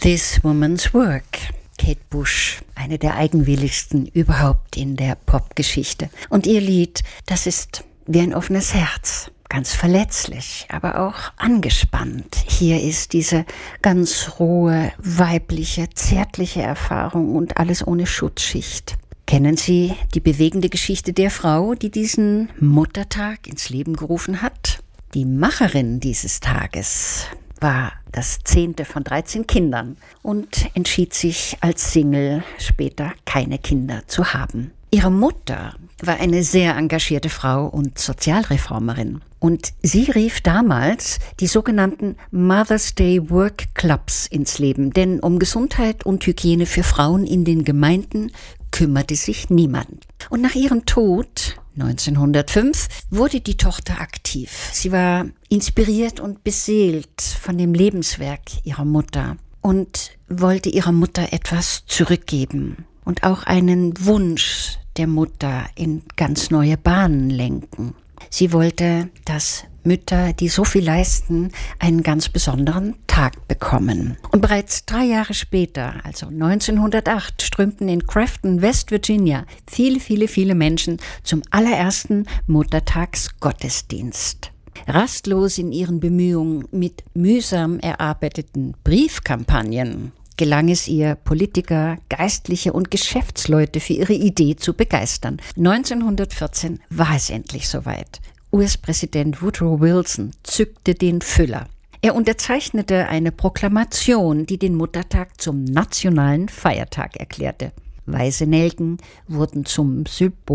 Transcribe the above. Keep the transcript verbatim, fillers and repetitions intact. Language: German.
This Woman's Work. Kate Bush, eine der eigenwilligsten überhaupt in der Popgeschichte. Und ihr Lied, das ist wie ein offenes Herz. Ganz verletzlich, aber auch angespannt. Hier ist diese ganz rohe, weibliche, zärtliche Erfahrung und alles ohne Schutzschicht. Kennen Sie die bewegende Geschichte der Frau, die diesen Muttertag ins Leben gerufen hat? Die Macherin dieses Tages war das zehnte von dreizehn Kindern und entschied sich als Single später keine Kinder zu haben. Ihre Mutter war eine sehr engagierte Frau und Sozialreformerin. Und sie rief damals die sogenannten Mother's Day Work Clubs ins Leben. Denn um Gesundheit und Hygiene für Frauen in den Gemeinden kümmerte sich niemand. Und nach ihrem Tod neunzehnhundertfünf wurde die Tochter aktiv. Sie war inspiriert und beseelt von dem Lebenswerk ihrer Mutter und wollte ihrer Mutter etwas zurückgeben und auch einen Wunsch der Mutter in ganz neue Bahnen lenken. Sie wollte, dass Mütter, die so viel leisten, einen ganz besonderen Tag bekommen. Und bereits drei Jahre später, also neunzehnhundertacht, strömten in Crafton, West Virginia, viele, viele, viele Menschen zum allerersten Muttertagsgottesdienst. Rastlos in ihren Bemühungen mit mühsam erarbeiteten Briefkampagnen gelang es ihr, Politiker, Geistliche und Geschäftsleute für ihre Idee zu begeistern. neunzehnhundertvierzehn war es endlich soweit. U S-Präsident Woodrow Wilson zückte den Füller. Er unterzeichnete eine Proklamation, die den Muttertag zum nationalen Feiertag erklärte. Weiße Nelken wurden zum Symbol